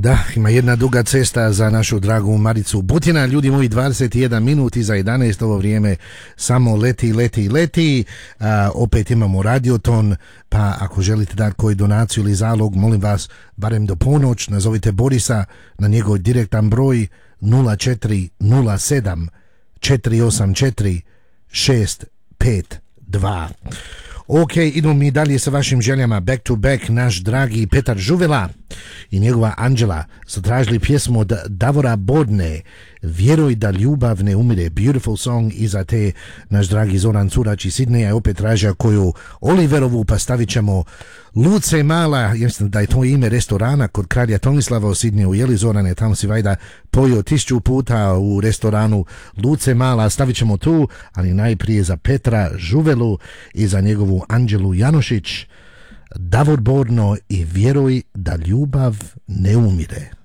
Da, ima jedna duga cesta za našu dragu Maricu Butina. Ljudi moji, 21 minut iza 11 ovo vrijeme samo leti. Opet imamo radioton, pa ako želite dati koju donaciju ili zalog, molim vas, barem do ponoć, nazovite Borisa na njegov direktan broj 0407 484 652. Ok, idemo mi dalje sa vašim željama. Back to back, naš dragi Petar Žuvela i njegova Anđela su tražili pjesmu od Davora Bodne, Vjeruj da ljubav ne umire. Beautiful song. I za te naš dragi Zoran Curač iz Sidneja je opet tražio koju Oliverovu, pa stavit ćemo Luce Mala. Ja mislim da je to ime restorana kod kralja Tomislava u Sidneju. Jeli Zorane, tamo si vajda pojio 1000 puta u restoranu Luce Mala. Stavit ćemo tu, ali najprije za Petra Žuvelu i za njegovu Anđelu Janošić, Davor Borno i Vjeruj da ljubav ne umire.